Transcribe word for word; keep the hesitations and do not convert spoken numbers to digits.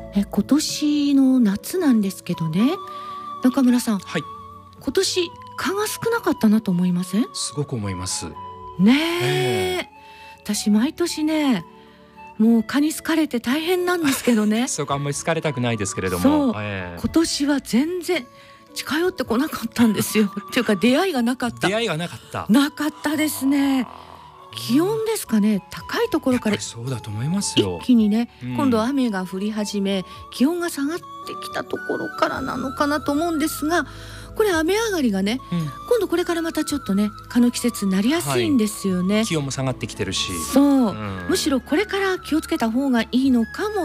え今年の夏なんですけどね、中村さん、 はい、 今年蚊が少なかったなと思いません？ すごく思いますねええ、私毎年ねもう蚊に好かれて大変なんですけどねそこあんまり好かれたくないですけれども、 そう、 えー今年は全然近寄ってこなかったんですよっていうか出会いがなかった出会いがなかったなかったですね。気温ですかね、高いところからやっぱりそうだと思いますよ一気にね、 うん今度雨が降り始め気温が下がってきたところからなのかなと思うんですが、これ雨上がりがね、 うん今度これからまたちょっとね蚊の季節になりやすいんですよね、 気温も下がってきてるし、 そう、 うんむしろこれから気をつけた方がいいのかも